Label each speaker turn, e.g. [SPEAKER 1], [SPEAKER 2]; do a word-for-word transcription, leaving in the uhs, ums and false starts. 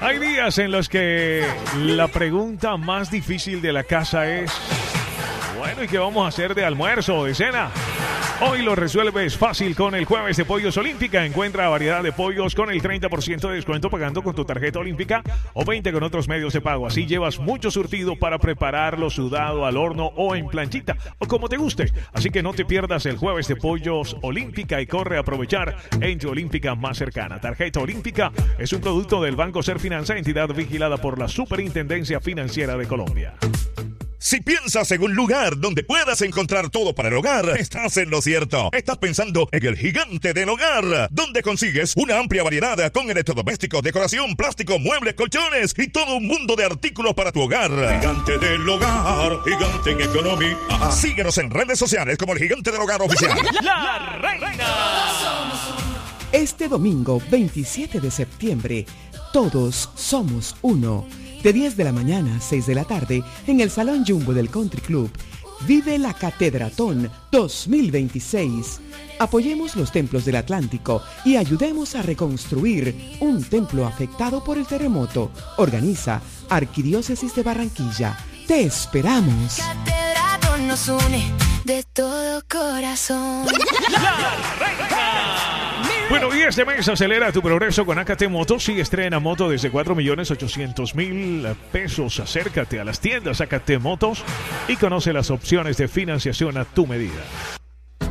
[SPEAKER 1] Hay días en los que la pregunta más difícil de la casa es, bueno, ¿y qué vamos a hacer de almuerzo o de cena? Hoy lo resuelves fácil con el Jueves de Pollos Olímpica. Encuentra variedad de pollos con el treinta por ciento de descuento pagando con tu tarjeta Olímpica o veinte con otros medios de pago. Así llevas mucho surtido para prepararlo sudado al horno o en planchita o como te guste. Así que no te pierdas el Jueves de Pollos Olímpica y corre a aprovechar en tu Olímpica más cercana. Tarjeta Olímpica es un producto del Banco Serfinanza, entidad vigilada por la Superintendencia Financiera de Colombia.
[SPEAKER 2] Si piensas en un lugar donde puedas encontrar todo para el hogar, estás en lo cierto. Estás pensando en el Gigante del Hogar, donde consigues una amplia variedad con electrodomésticos, decoración, plástico, muebles, colchones y todo un mundo de artículos para tu hogar. Gigante del Hogar, gigante en economía. Síguenos en redes sociales como el Gigante del Hogar Oficial.
[SPEAKER 3] La Reina.
[SPEAKER 4] Este domingo veintisiete de septiembre, todos somos uno. De diez de la mañana a seis de la tarde, en el Salón Jumbo del Country Club, vive la Catedratón dos mil veintiséis. Apoyemos los templos del Atlántico y ayudemos a reconstruir un templo afectado por el terremoto. Organiza Arquidiócesis de Barranquilla. Te esperamos.
[SPEAKER 5] Catedratón nos une de todo corazón.
[SPEAKER 3] La Reina.
[SPEAKER 1] Bueno, y este mes acelera tu progreso con A K T Motos y estrena moto desde cuatro millones ochocientos mil pesos. Acércate a las tiendas A K T Motos y conoce las opciones de financiación a tu medida.